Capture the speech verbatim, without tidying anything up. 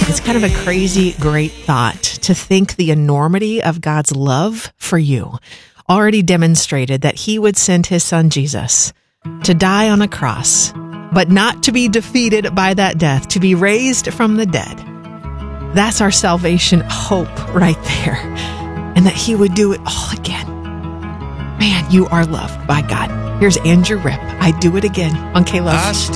It's kind of a crazy, great thought to think the enormity of God's love for you already demonstrated that he would send his son Jesus to die on a cross, but not to be defeated by that death, to be raised from the dead. That's our salvation hope right there. And that he would do it all again. Man, you are loved by God. Here's Andrew Ripp. I Do It Again on K-Love.